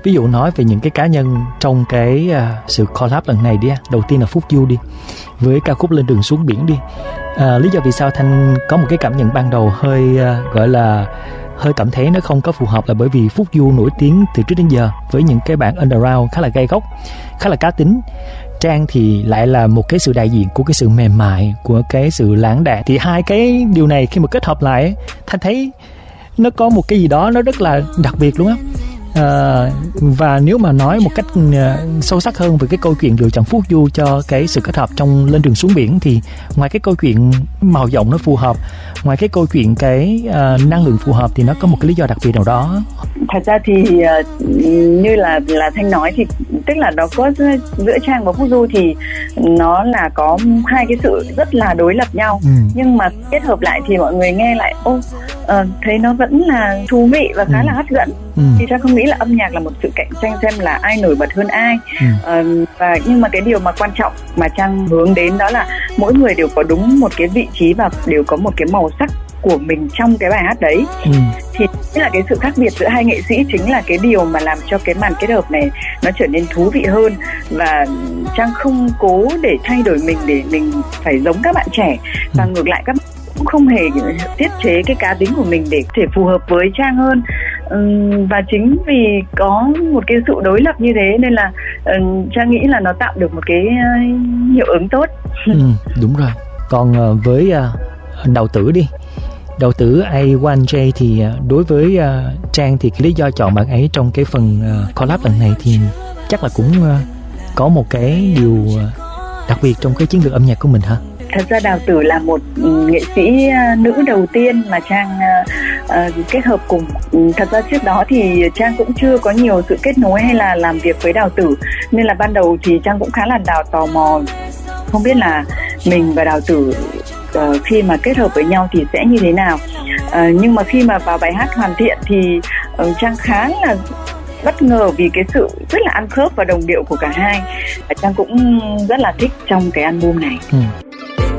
Ví dụ nói về những cái cá nhân trong cái sự collab lần này đi. Đầu tiên là Phúc Du đi, với ca khúc Lên Đường Xuống Biển đi. Lý do vì sao Thanh có một cái cảm nhận ban đầu hơi gọi là hơi cảm thấy nó không có phù hợp là bởi vì Phúc Du nổi tiếng từ trước đến giờ với những cái bản underground khá là gay góc, khá là cá tính. Trang thì lại là một cái sự đại diện của cái sự mềm mại, của cái sự lãng đãng. Thì hai cái điều này khi mà kết hợp lại, Thanh thấy nó có một cái gì đó nó rất là đặc biệt luôn á. Và nếu mà nói một cách sâu sắc hơn về cái câu chuyện lựa chọn Phúc Du cho cái sự kết hợp trong Lên Đường Xuống Biển, thì ngoài cái câu chuyện màu giọng nó phù hợp, ngoài cái câu chuyện cái năng lượng phù hợp, thì nó có một cái lý do đặc biệt nào đó. Thật ra thì như là Thanh nói, thì tức là nó có giữa Trang và Phúc Du thì nó là có hai cái sự rất là đối lập nhau, nhưng mà kết hợp lại thì mọi người nghe lại thấy nó vẫn là thú vị và khá là hấp dẫn. Thì Trang không nghĩ là âm nhạc là một sự cạnh tranh xem là ai nổi bật hơn ai. Và nhưng mà cái điều mà quan trọng mà Trang hướng đến đó là mỗi người đều có đúng một cái vị trí và đều có một cái màu sắc của mình trong cái bài hát đấy. Thì tức là cái sự khác biệt giữa hai nghệ sĩ chính là cái điều mà làm cho cái màn kết hợp này nó trở nên thú vị hơn. Và Trang không cố để thay đổi mình để mình phải giống các bạn trẻ, và ngược lại các bạn cũng không hề tiết chế cái cá tính của mình để có thể phù hợp với Trang hơn. Và chính vì có một cái sự đối lập như thế nên là Trang nghĩ là nó tạo được một cái hiệu ứng tốt. Đúng rồi. Còn với Đào Tử đi, Đào Tử A1J thì đối với Trang thì cái lý do chọn bạn ấy trong cái phần collab lần này thì chắc là cũng có một cái điều đặc biệt trong cái chiến lược âm nhạc của mình hả? Thật ra Đào Tử là một nghệ sĩ nữ đầu tiên mà Trang kết hợp cùng. Thật ra trước đó thì Trang cũng chưa có nhiều sự kết nối hay là làm việc với Đào Tử, nên là ban đầu thì Trang cũng khá là tò mò không biết là mình và Đào Tử khi mà kết hợp với nhau thì sẽ như thế nào. Nhưng mà khi mà vào bài hát Hoàn Thiện thì Trang khá là bất ngờ vì cái sự rất là ăn khớp và đồng điệu của cả hai. Trang cũng rất là thích trong cái album này.